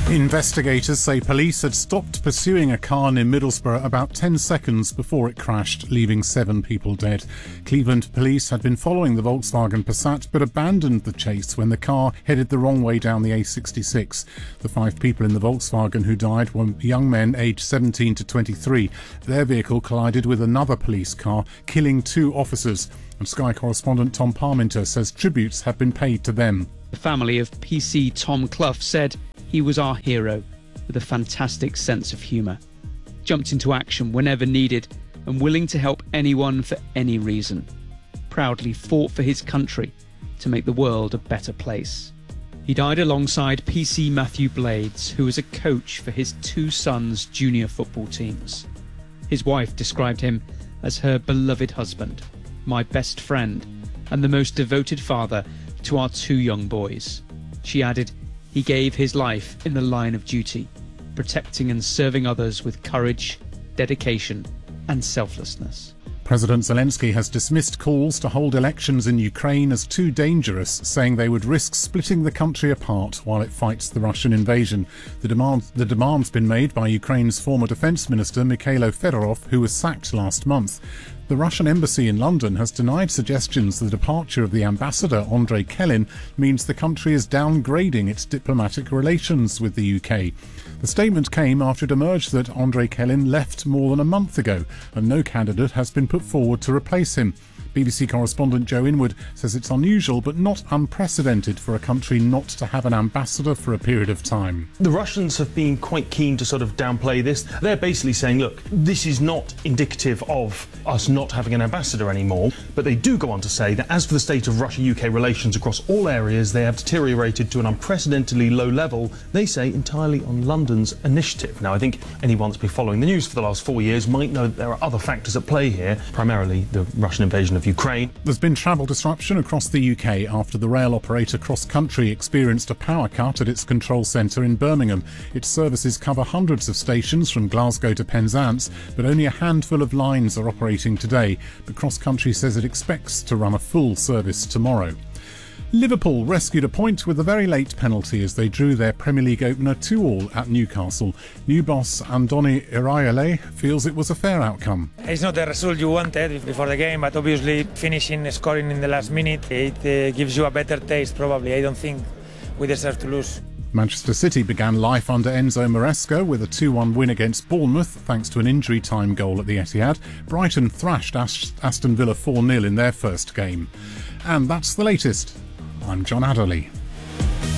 Investigators say police had stopped pursuing a car near Middlesbrough about 10 seconds before it crashed, leaving 7 people dead. Cleveland police had been following the Volkswagen Passat but abandoned the chase when the car headed the wrong way down the A66. The 5 people in the Volkswagen who died were young men aged 17 to 23. Their vehicle collided with another police car, killing 2 officers. And Sky correspondent Tom Parminter says tributes have been paid to them. The family of PC Tom Clough said he was our hero with a fantastic sense of humour. Jumped into action whenever needed and willing to help anyone for any reason. Proudly fought for his country to make the world a better place. He died alongside PC Matthew Blades, who was a coach for his 2 sons' junior football teams. His wife described him as her beloved husband, my best friend, and the most devoted father to our 2 young boys. She added, he gave his life in the line of duty, protecting and serving others with courage, dedication, and selflessness. President Zelensky has dismissed calls to hold elections in Ukraine as too dangerous, saying they would risk splitting the country apart while it fights the Russian invasion. The demand's been made by Ukraine's former defence minister Mikhailo Fedorov, who was sacked last month. The Russian embassy in London has denied suggestions the departure of the ambassador Andrei Kelin means the country is downgrading its diplomatic relations with the UK. The statement came after it emerged that Andrei Kelin left more than a month ago and no candidate has been put forward to replace him. BBC correspondent Joe Inwood says it's unusual but not unprecedented for a country not to have an ambassador for a period of time. The Russians have been quite keen to sort of downplay this. They're basically saying, look, this is not indicative of us not having an ambassador anymore, but they do go on to say that as for the state of Russia-UK relations across all areas, they have deteriorated to an unprecedentedly low level, they say entirely on London's initiative. Now, I think anyone that's been following the news for the last 4 years might know that there are other factors at play here, primarily the Russian invasion of Ukraine. There's been travel disruption across the UK after the rail operator Cross Country experienced a power cut at its control centre in Birmingham. Its services cover hundreds of stations from Glasgow to Penzance, but only a handful of lines are operating today. But Cross Country says it expects to run a full service tomorrow. Liverpool rescued a point with a very late penalty as they drew their Premier League opener 2-2 at Newcastle. New boss Andoni Iraola feels it was a fair outcome. It's not the result you wanted before the game, but obviously scoring in the last minute, it gives you a better taste probably. I don't think we deserve to lose. Manchester City began life under Enzo Maresca with a 2-1 win against Bournemouth thanks to an injury time goal at the Etihad. Brighton thrashed Aston Villa 4-0 in their first game. And that's the latest. I'm John Adderley.